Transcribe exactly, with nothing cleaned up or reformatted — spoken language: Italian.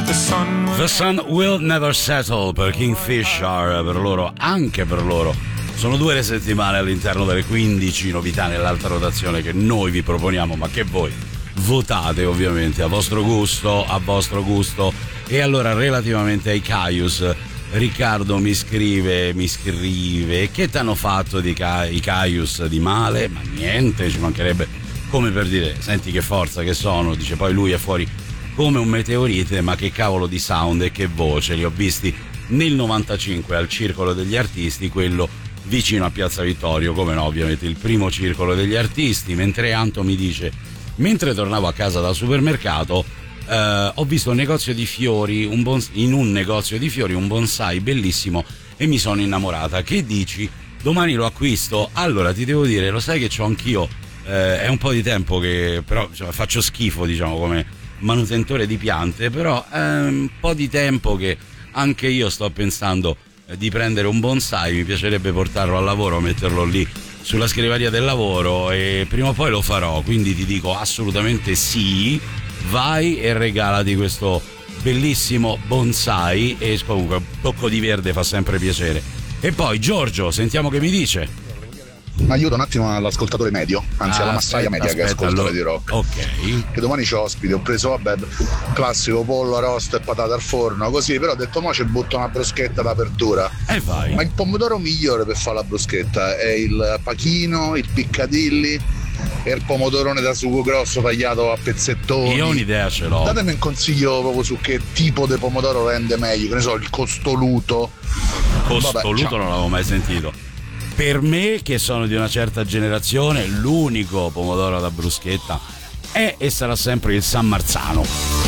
The Sun Will Never Settle per Kingfisher, per loro, anche per loro. Sono due le settimane all'interno delle quindici novità nell'alta rotazione che noi vi proponiamo, ma che voi votate ovviamente a vostro gusto, a vostro gusto. E allora, relativamente ai Caius, Riccardo mi scrive, mi scrive, che t'hanno fatto di ca- i Caius di male? Ma niente, ci mancherebbe, come per dire, senti che forza che sono, dice, poi lui è fuori come un meteorite, ma che cavolo di sound e che voce, li ho visti nel novantacinque al Circolo degli Artisti, quello vicino a Piazza Vittorio, come no, ovviamente il primo Circolo degli Artisti. Mentre Anto mi dice, mentre tornavo a casa dal supermercato eh, ho visto un negozio di fiori, un bons- in un negozio di fiori un bonsai bellissimo e mi sono innamorata. Che dici? Domani lo acquisto? Allora ti devo dire, lo sai che c'ho anch'io, eh, è un po' di tempo che però cioè, faccio schifo, diciamo, come manutentore di piante, però è un po' di tempo che anche io sto pensando di prendere un bonsai. Mi piacerebbe portarlo al lavoro, metterlo lì sulla scrivania del lavoro, e prima o poi lo farò, quindi ti dico assolutamente sì, vai e regalati questo bellissimo bonsai. E comunque un tocco di verde fa sempre piacere. E poi Giorgio, sentiamo che mi dice. Aiuto un attimo all'ascoltatore medio, anzi ah, alla massaia aspetta, media, aspetta, che ascolta allora, di rock. Ok. Che domani c'ho ospiti, ho preso vabbè classico pollo arrosto e patate al forno, così, però ho detto mo ci butto una bruschetta d'apertura. E vai. Ma il pomodoro migliore per fare la bruschetta è il pachino, il piccadilly e il pomodorone da sugo grosso tagliato a pezzettoni. Io un'idea ce l'ho. Datemi un consiglio proprio su che tipo di pomodoro rende meglio, che ne so, il costoluto. Costoluto vabbè, non l'avevo mai sentito. Per me, che sono di una certa generazione, l'unico pomodoro da bruschetta è e sarà sempre il San Marzano.